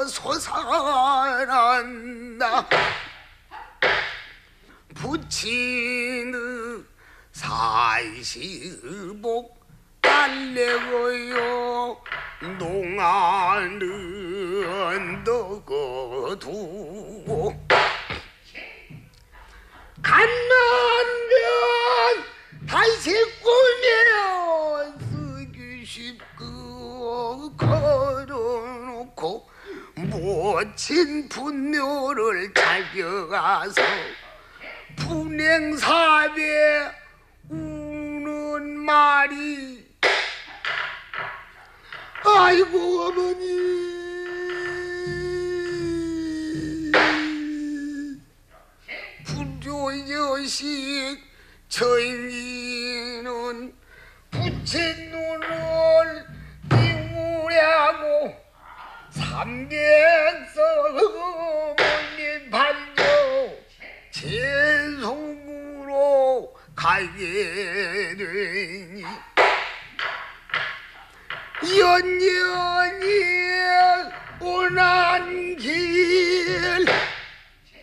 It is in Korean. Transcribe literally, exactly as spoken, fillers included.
솟아난다. 부친의 사이시복 달래고요 농아는 넣어두고 간만면 다시 꾸며 쓰기 쉽고 걸어놓고 모친 분묘를 찾아가서 분행사배 우는 말이 아이고 어머니 불조여식 저희는 부친 눈을 띄우려고 삼백서 어머니 반조 제송으로 가게 되니 연년이